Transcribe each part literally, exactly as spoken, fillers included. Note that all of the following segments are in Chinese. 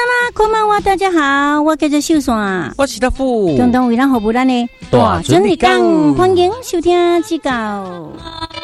啦，こんばんは，大家好，我叫做秀山， 我是大富， 共同为咱服务咱的大准日讲，欢迎收听指教。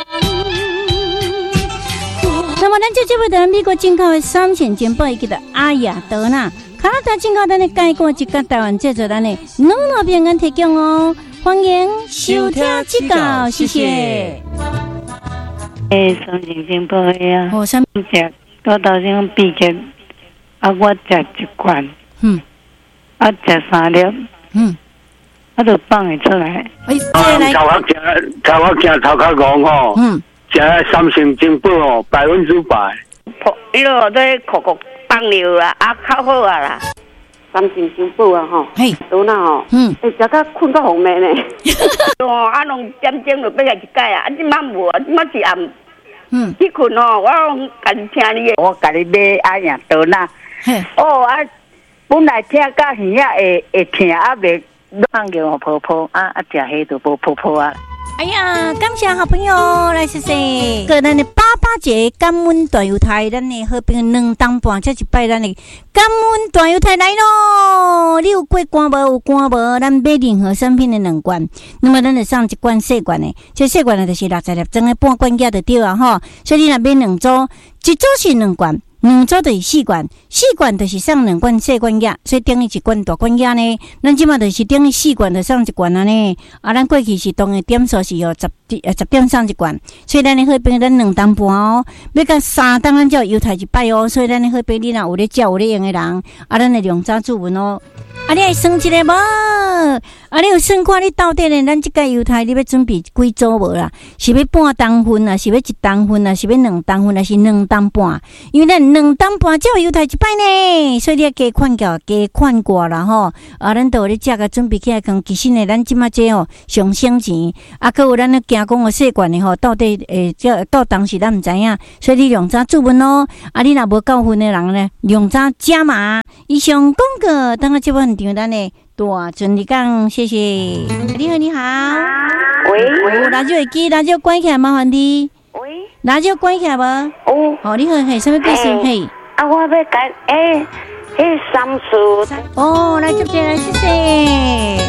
那么，咱这节目的美国进口的三线节目，叫做阿雅德纳，加拿大进口咱的介绍一个台湾制作咱的两两平安提供哦，欢迎收听指教，谢谢。 诶，三线节目呀， 哦，三只我头先毕业，啊，我食一罐， 嗯， 啊，食三粒， 嗯， 我就放会出来。 哎，再来， 头壳惊，头壳惊，头壳戆吼。 嗯。 食三成真补哦，百分之百。 伊落在酷酷放尿啦，啊，较好啊啦。三成真补啊吼， 嘿， 都那吼， 嗯， 会食到困到红面呢。哦，啊，拢点钟就要来一改啊，啊，即摆无啊，即摆是暗。 嗯， 去困哦，我家己听你的，我家己买阿样倒那。 嘿， 哦啊，本来听到耳仔会会疼，啊袂放叫我泡泡啊啊，食迄就无泡泡啊。 哎呀，感谢好朋友来谢谢。个咱的八八节感恩大油台，咱的好朋友两当半，这一摆咱的感恩大油台来咯。你有过关无？有关无？咱买任何产品的两罐，那么咱就送一罐细罐的，这细罐的就是六十粒装的半罐价就对啊吼。所以你若买两组，一组是两罐。两组就是四罐，四罐就是送两罐细罐药，所以等于一罐大罐药呢。咱即马就是等于四罐就送一罐啊呢。啊，咱过去是当的点数是有十呃十点送一罐，所以咱的好朋友咱两当半哦，要到三当咱才有油台一摆哦。所以咱的好朋友你若有咧照有咧用的人，啊，咱的量早注文哦。啊，你爱算一个无？啊，你有算看你到底呢？咱即个油台你要准备几组无啦？是要半当份啊？是要一当份啊？是要两当份啊？是两当半？因为咱两当半才有油台一摆呢，所以你要加款价、加款挂啦吼。啊，咱都有咧价格准备起来，讲其实呢，咱即马这哦上省钱，啊，佮有咱咧惊讲个细罐的吼，到底诶，这到当时咱毋知影，所以你量早注文哦。啊，你若无够分的人呢，量早加码。以上广告，等下这部很长咱的大准你讲，谢谢。你好，你好。 喂喂，radio会机，radio关起来，麻烦你。 喂 radio关起来无？ 哦， 哦，你好，嘿，什么故事？嘿。 啊，我要改诶，迄三树。 哦，来接接来，谢谢。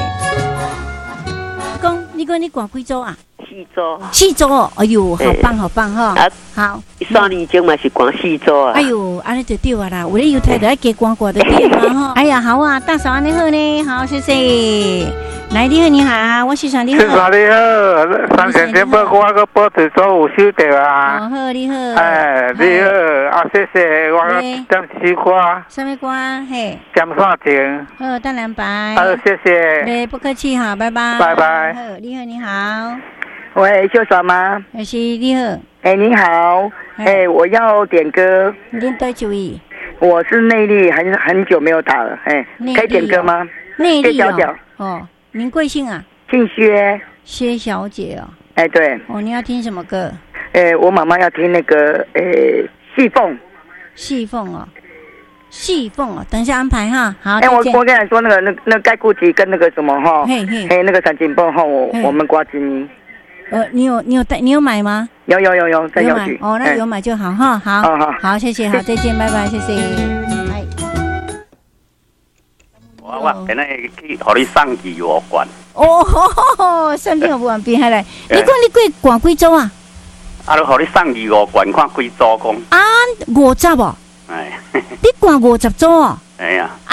讲，你讲你挂几组啊？ 四组。 四组哦，哎呦，好棒好棒哈！ 啊， 好。 三年前嘛是挂四组啊。 哎呦，安尼就对啊啦，有咧油台就要加挂挂就对嘛哈。哎呀，好啊，大嫂安尼好呢，好，谢谢。来，你好，你好，我是啥你好。 是啥你好？三线节目我个报纸做有收到啊。 哦，好，你好。 哎，你好，啊，谢谢，我点西瓜。 什么瓜？嘿。 点啥钱？ 好，蛋两百。 好，谢谢。 对，不客气哈，拜拜。 拜拜。 好，你好，你好。 喂，秀嫂吗？ 还是你好。 哎，你好。哎，我要点歌。 您多久意？ 我是内力，很很久没有打了。哎，可以点歌吗？ 内力哦。 哦，您贵姓啊？ 姓薛。 薛小姐哦。 哎，对。 哦，你要听什么歌？ 哎，我妈妈要听那个哎细凤。 细凤哦。细凤哦，等一下安排哈。好， 哎，我我跟你说那个那那盖固吉跟那个什么哈， 嘿嘿， 哎那个三金泵哈，我我们挂金音。 呃，你有你有带你有买吗？ 有有有有在邮局。 哦，那有买就好哈。好， 好好好，谢谢，好，再见，拜拜，谢谢。哎， 我我今日去，互你送去五罐。 哦，送去五罐变下来。你讲你几罐几组啊？ 啊，你互你送去五罐，看几组讲。 啊，五十哦。 哎。 你罐五十组哦。 哎呀。 啊！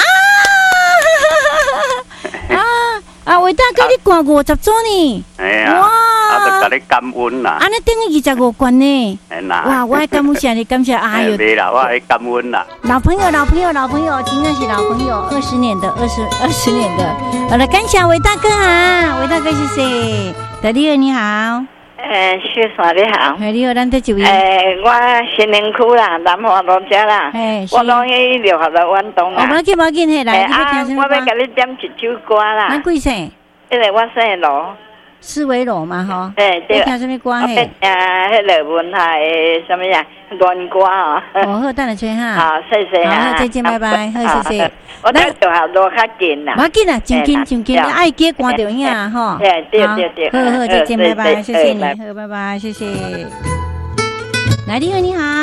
啊啊！伟大哥，你灌五十组呢？ 哎呀！哇！啊，就甲你感恩啦。 安尼等于二十五罐呢。 哎呐！ 哇！我爱感谢你，感谢哎呦！ 没啦，我爱感恩啦。 老朋友，老朋友，老朋友，真的是老朋友，二十年的，二十二十年的。好了，感谢伟大哥啊，伟大哥谢谢。大弟儿你好。 诶，薛嫂你好。 哎，你好，咱在这位。 诶，我新宁区啦，南华路遮啦。 哎， 我拢去六合路运动啦。 哦，无要紧，无要紧，嘿，来，你要听什么歌？ 我要甲你点一首歌啦。 咱几岁？ 因为我姓罗。 思维罗嘛，吼。 对对。 你听什么歌嘿？ 啊，迄个文海什么呀？乱歌哦。 哦，好，等下吹哈。 好，谢谢啊。 好，再见，拜拜，好，谢谢。 我在六合路较近啦。 无要紧啦，真紧真紧，爱加关着影吼。 对对对对。 好好，再见，拜拜，谢谢你，好，拜拜，谢谢。来，你好，你好。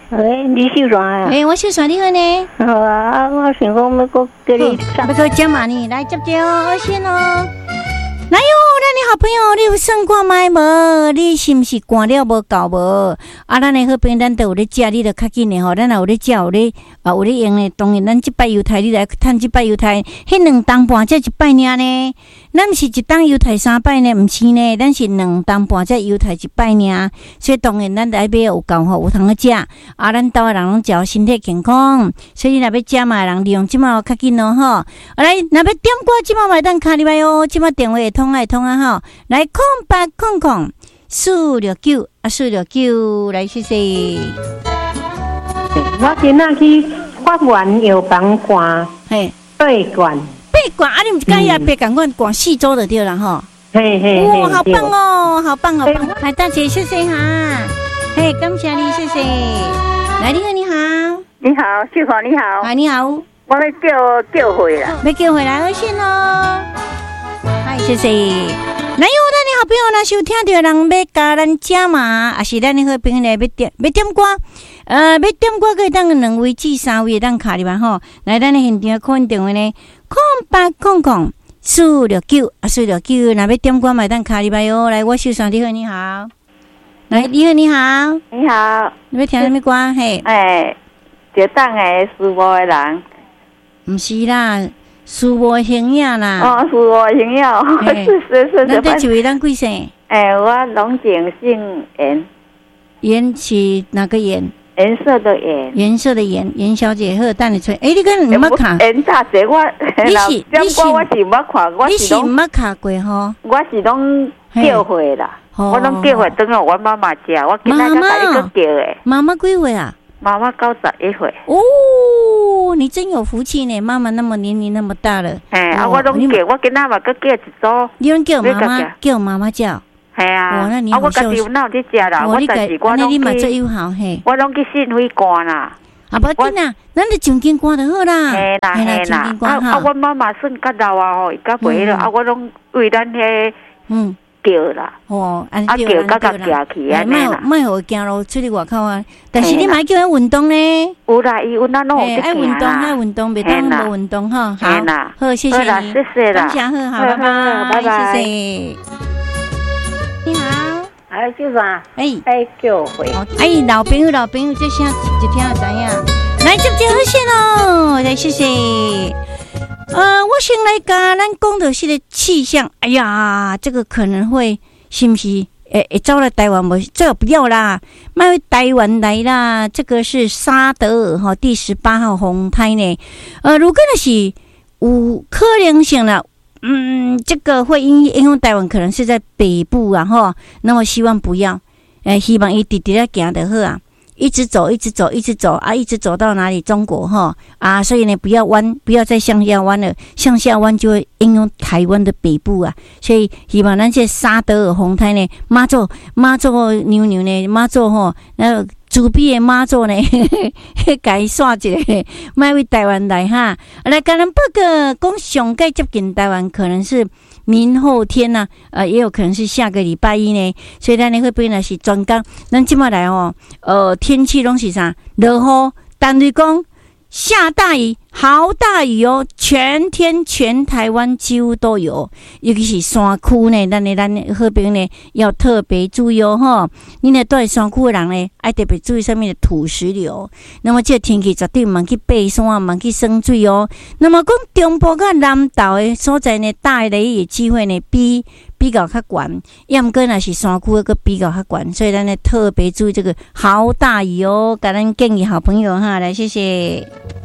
喂，你秀爽啊？ 诶，我秀爽你好呢？ 好啊，我想讲要搁叫你要搁接嘛呢？来接接哦，我先哦。来哟，咱的好朋友，你有算看卖无？你是毋是赶了无够无？啊，咱的好朋友，咱都有咧食，你著较紧的吼。咱也有咧食，有咧啊，有咧用的。当然，咱即摆犹太，你来趁即摆犹太，迄两当半才一摆尔呢。咱毋是一当犹太三摆呢，毋是呢，咱是两当半才犹太一摆尔。所以当然，咱得爱买有够吼，有通去食。啊，咱兜的人拢食身体健康，所以若要食嘛，人利用即马较紧咯吼。啊，来，若要点歌，即马买单卡入来哦，即马电话会通爱通啊吼。来，空八空空四六九啊，四六九，来谢谢。 我今仔去法院药房看， 嘿， 八罐， 八罐啊！你毋是讲伊也别共款灌四周就对了吼。 嘿嘿嘿， 哇，好棒哦，好棒好棒！来，大姐谢谢哈，嘿，感谢你，谢谢。来，你好，你好， 你好，秀华你好， 啊，你好， 我要叫叫回啦， 要叫回来我先咯。嗨，谢谢。来哟，咱的好朋友若收听到人要教咱食嘛，也是咱的好朋友来要点要点歌，呃，要点歌可以当两位至三位当卡入来吼。来，咱的现场可能电话呢，空八空空四六九啊，四六九，若要点歌买当卡入来哟。来，我秀爽，你好，你好。来，你好，你好， 你好， 你要听什么歌？嘿， 哎，一档的输无的人， 毋是啦。输无形影啦， 哦，输无形影，是是是。 咱这一位咱几岁？ 哎，我龙井姓严， 严是哪个严？ 颜色的颜， 颜色的颜，严小姐好，等你吹。诶，你跟你捌卡？ 颜大姐，我你是你是我是捌看，我是捌捌卡过吼？ 我是拢叫回啦，我拢叫回，等下我妈妈食，我今仔个甲你个叫诶。 妈妈几岁啊？ 妈妈九十一岁。 哦，你真有福气呢！妈妈那么年龄那么大了。 哎，啊，我拢叫，我今仔嘛搁叫一组。 你拢叫妈妈，叫妈妈叫。 系啊。 哦，那你好孝顺。啊，我家己有哪有去食啦？我但是我拢去。你嘛最友好嘿。我拢去信会干啦。 啊，无紧啦，咱就上经关就好啦。 嘿啦嘿啦。啊啊，我妈妈算较老啊吼，伊较袂了，啊，我拢为咱迄嗯。叫啦， 哦， 啊叫甲甲行去安尼啦， 莫互行路出去外口啊。但是你莫叫伊运动呢？ 有啦，伊有那弄有爱运动，爱运动，袂当无运动哈。好，好，谢谢你， 谢谢啦， 感谢好，好，拜拜， 拜拜， 谢谢。你好， 哎，秀爽， 哎， 哎，叫回， 哎，老朋友，老朋友，这声一听就知影。来，接接好线喽，来，谢谢。呃，我先来跟咱讲的是个气象。哎呀，这个可能会是不是？诶，会走来台湾无？最好不要啦，卖回台湾来啦。这个是沙德尔哈第十八号风台呢。呃，如果那是有可能性啦，嗯，这个会影影响台湾，可能是在北部啊哈。那么希望不要，诶，希望伊直直咧行就好啊。一直走，一直走，一直走啊！一直走到哪里？中国哈啊！所以呢，不要弯，不要再向下弯了，向下弯就会应用台湾的北部啊。所以希望咱这沙德尔风台呢，妈祖妈祖牛牛呢，妈祖吼，那主笔的妈祖呢，甲伊刷一个，卖为台湾来哈。来，跟咱报告讲上届接近台湾，可能是明后天呐、啊，呃，也有可能是下个礼拜一呢。所以咱呢会变呢是专讲，咱今麦来哦，呃，天气拢是啥？落雨，单位讲下大雨，好大雨哦，全天全台湾几乎都有，尤其是山区呢，咱呢咱好朋友呢要特别注意哦吼。你呢住在山区的人呢，爱特别注意上面的土石流。那么这个天气绝对唔通去爬山，唔通去耍水哦。那么讲中部甲南投的所在呢，大雷雨的机会呢比比较较悬，要唔过若是山区个比较较悬，所以咱呢特别注意这个好大雨哦。甲咱建议好朋友哈，来谢谢。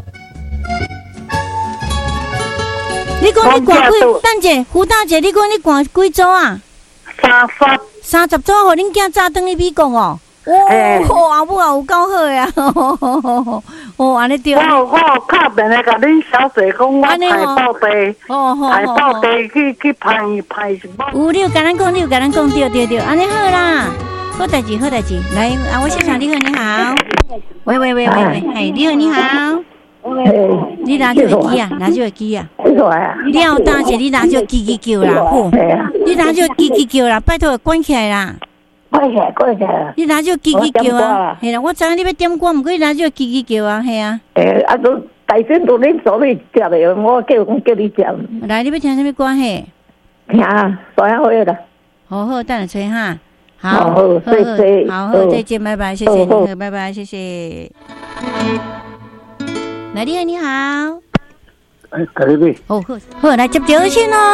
你讲你赶几？蛋姐、胡大姐，你讲你赶几组啊？ 三十。 三十组，互恁囝早登去美国哦。哦，阿母也有够好呀！哦，安尼对。 我我敲电话甲恁小姐讲，我排报地， 哦好， 排报地去去排排什么？ 有，你有甲咱讲，你有甲咱讲，对对对，安尼好啦，好代志，好代志。来，啊，我先生你好，你好。喂喂喂喂喂，嘿，你好，你好。你拿这个机啊，拿这个机啊！你要大姐，你拿这个机机叫啦，吼！你拿这个机机叫啦，拜托关起来啦！ 过起来，过起来。 你拿就叽叽叫啊，系啦，我知你要点歌，唔过你拿就叽叽叫啊，系啊。 诶，啊都大声都恁所你食的，我叫我叫你食。 来，你要听什么歌嘿？ 听啊，所以好啦。 好好，等下吹哈。好， 好，谢谢， 好好，再见，拜拜，谢谢你，拜拜，谢谢。来，你好，你好。 哎，隔壁。 好好，好，来接电话先哦。